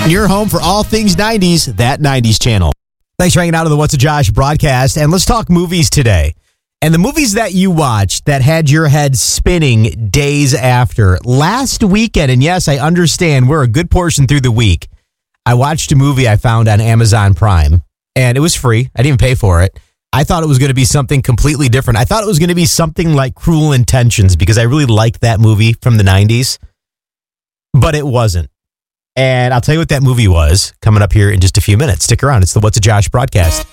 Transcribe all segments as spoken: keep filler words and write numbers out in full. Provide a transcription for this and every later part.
Your home for all things nineties, that nineties channel. Thanks for hanging out on the What's a Josh broadcast, and let's talk movies today. And the movies that you watched that had your head spinning days after. Last weekend, and yes, I understand we're a good portion through the week, I watched a movie I found on Amazon Prime, and it was free. I didn't even pay for it. I thought it was going to be something completely different. I thought it was going to be something like Cruel Intentions because I really liked that movie from the nineties, but it wasn't. And I'll tell you what that movie was coming up here in just a few minutes. Stick around. It's the What's a Josh broadcast.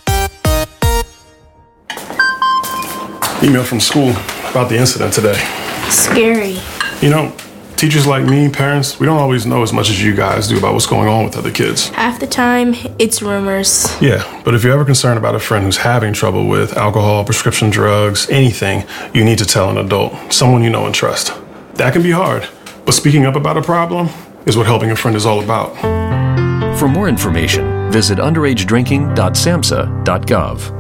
Email from school about the incident today. Scary. You know, teachers like me, parents, we don't always know as much as you guys do about what's going on with other kids. Half the time, it's rumors. Yeah, but if you're ever concerned about a friend who's having trouble with alcohol, prescription drugs, anything, you need to tell an adult, someone you know and trust. That can be hard, but speaking up about a problem is what helping a friend is all about. For more information, visit underage drinking dot samhsa dot gov.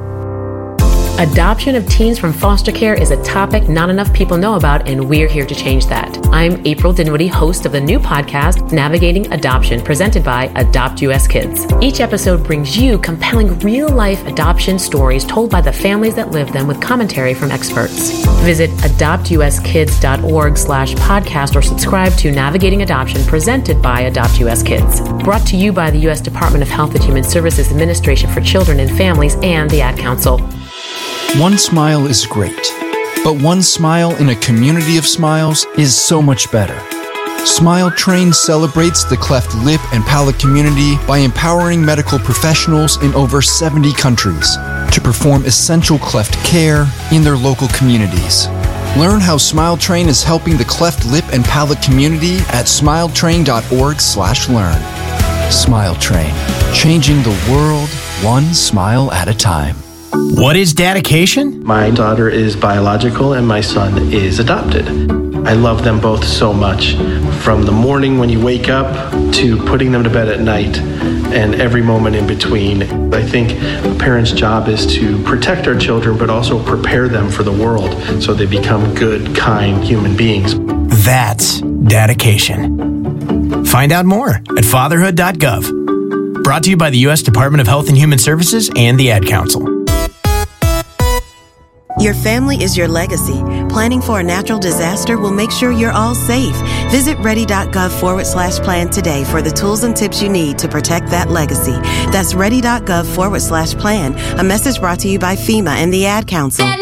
Adoption of teens from foster care is a topic not enough people know about, and we're here to change that. I'm April Dinwiddie, host of the new podcast, Navigating Adoption, presented by Adopt U S Kids. Each episode brings you compelling real-life adoption stories told by the families that live them with commentary from experts. Visit adopt u s kids dot org slash podcast or subscribe to Navigating Adoption, presented by Adopt U S Kids. Brought to you by the U S Department of Health and Human Services Administration for Children and Families and the Ad Council. One smile is great, but one smile in a community of smiles is so much better. Smile Train celebrates the cleft lip and palate community by empowering medical professionals in over seventy countries to perform essential cleft care in their local communities. Learn how Smile Train is helping the cleft lip and palate community at smile train dot org slash learn. Smile Train, changing the world one smile at a time. What is dedication? My daughter is biological and my son is adopted. I love them both so much. From the morning when you wake up to putting them to bed at night and every moment in between. I think a parent's job is to protect our children but also prepare them for the world so they become good, kind human beings. That's dedication. Find out more at fatherhood dot gov. Brought to you by the U S Department of Health and Human Services and the Ad Council. Your family is your legacy. Planning for a natural disaster will make sure you're all safe. Visit ready.gov forward slash plan today for the tools and tips you need to protect that legacy. That's ready.gov forward slash plan. A message brought to you by FEMA and the Ad Council.